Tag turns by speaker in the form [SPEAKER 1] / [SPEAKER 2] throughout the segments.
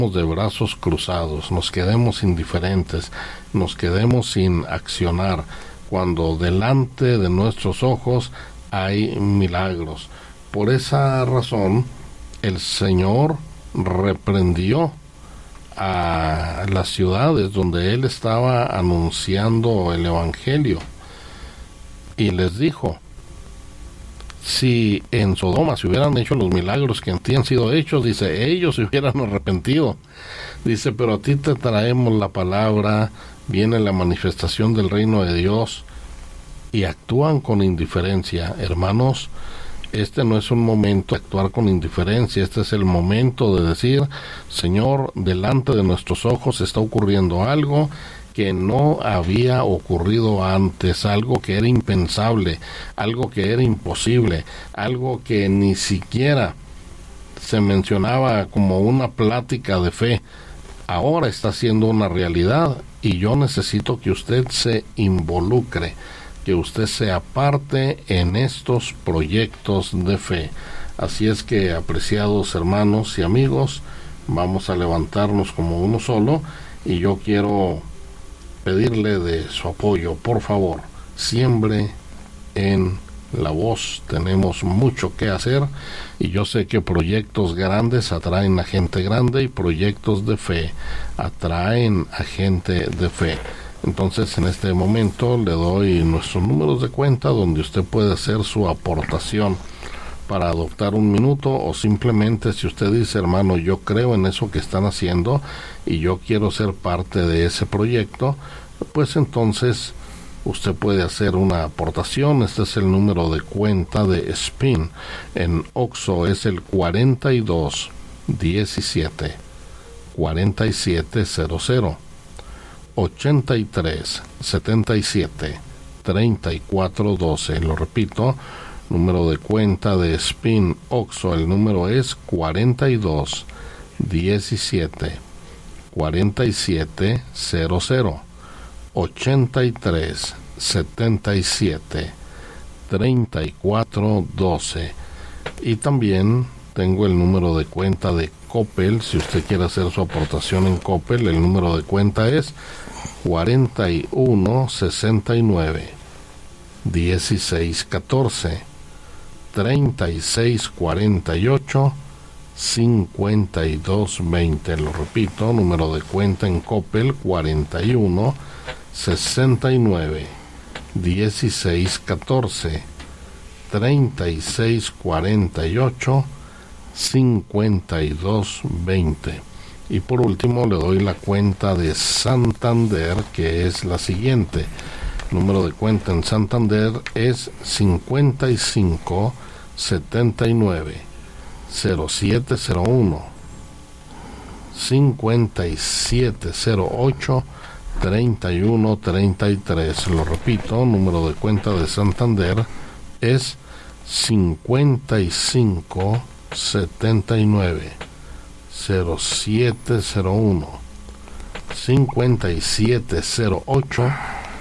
[SPEAKER 1] de brazos cruzados, nos quedemos indiferentes, nos quedemos sin accionar, cuando delante de nuestros ojos hay milagros. Por esa razón, el Señor reprendió a las ciudades donde Él estaba anunciando el Evangelio y les dijo: si en Sodoma se hubieran hecho los milagros que en ti han sido hechos, dice, ellos se hubieran arrepentido. Dice, pero a ti te traemos la palabra, viene la manifestación del reino de Dios, y actúan con indiferencia. Hermanos, este no es un momento de actuar con indiferencia, este es el momento de decir: Señor, delante de nuestros ojos está ocurriendo algo que no había ocurrido antes, algo que era impensable, algo que era imposible, algo que ni siquiera se mencionaba como una plática de fe. Ahora está siendo una realidad y yo necesito que usted se involucre, que usted sea parte en estos proyectos de fe. Así es que, apreciados hermanos y amigos, vamos a levantarnos como uno solo, y yo quiero pedirle de su apoyo. Por favor, siembre en la voz. Tenemos mucho que hacer, y yo sé que proyectos grandes atraen a gente grande, y proyectos de fe atraen a gente de fe. Entonces, en este momento le doy nuestros números de cuenta donde usted puede hacer su aportación para adoptar un minuto, o simplemente si usted dice: hermano, yo creo en eso que están haciendo y yo quiero ser parte de ese proyecto, pues entonces usted puede hacer una aportación. Este es el número de cuenta de SPIN. En OXXO es el 4217 4700 8377 3412. Lo repito, número de cuenta de SPIN OXXO, el número es 4217 4700 8377 3412. Y también tengo el número de cuenta de Coppel. Si usted quiere hacer su aportación en Coppel, el número de cuenta es 4169 1614 3648 5220. Lo repito, número de cuenta en Coppel 4169 1614 3648 5220. Y por último le doy la cuenta de Santander, que es la siguiente. Número de cuenta en Santander es 5579 0701 5708 3133. Lo repito, número de cuenta de Santander es 5579 0701 5708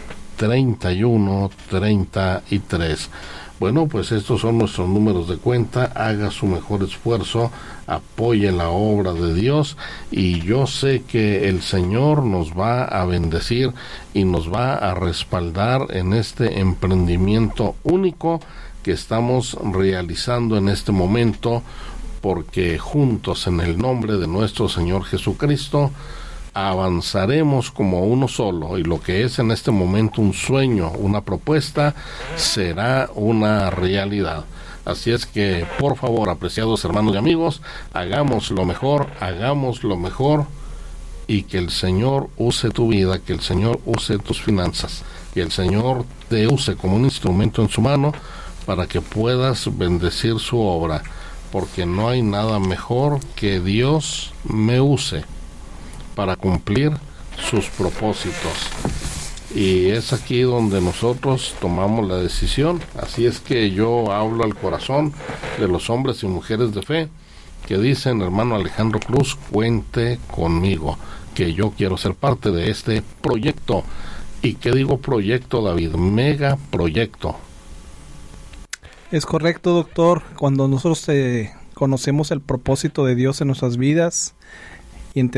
[SPEAKER 1] 3133. Bueno, pues estos son nuestros números de cuenta. Haga su mejor esfuerzo, apoye la obra de Dios, y yo sé que el Señor nos va a bendecir y nos va a respaldar en este emprendimiento único que estamos realizando en este momento, porque juntos, en el nombre de nuestro Señor Jesucristo, avanzaremos como uno solo, y lo que es en este momento un sueño, una propuesta, será una realidad. Así es que, por favor, apreciados hermanos y amigos, hagamos lo mejor, y que el Señor use tu vida, que el Señor use tus finanzas, que el Señor te use como un instrumento en su mano para que puedas bendecir su obra, porque no hay nada mejor que Dios me use para cumplir sus propósitos. Y es aquí donde nosotros tomamos la decisión. Así es que yo hablo al corazón de los hombres y mujeres de fe que dicen: hermano Alejandro Cruz, cuente conmigo, que yo quiero ser parte de este proyecto. ¿Y qué digo proyecto, David? Mega proyecto.
[SPEAKER 2] Es correcto, doctor. Cuando nosotros conocemos el propósito de Dios en nuestras vidas,